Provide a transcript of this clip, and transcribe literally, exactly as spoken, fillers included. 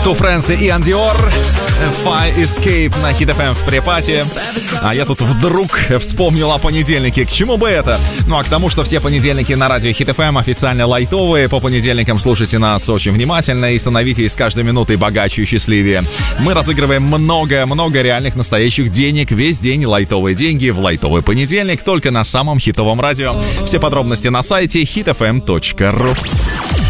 Two Friends и Ian Dior, Fire Escape на Hit эф эм в препате. А я тут вдруг вспомнил о понедельнике. К чему бы это? Ну а к тому, что все понедельники на радио Hit эф эм официально лайтовые. По понедельникам слушайте нас очень внимательно и становитесь с каждой минутой богаче и счастливее. Мы разыгрываем много-много реальных настоящих денег. Весь день лайтовые деньги в лайтовый понедельник только на самом хитовом радио. Все подробности на сайте хит эф эм точка ру.